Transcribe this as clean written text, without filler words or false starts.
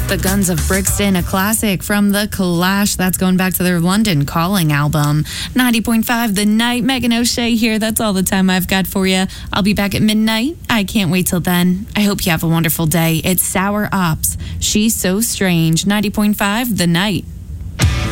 The Guns of Brixton, a classic from The Clash. That's going back to their London Calling album. 90.5 The Night. Megan O'Shea here. That's all the time I've got for you. I'll be back at midnight. I can't wait till then. I hope you have a wonderful day. It's Sour Ops. She's So Strange. 90.5 The Night.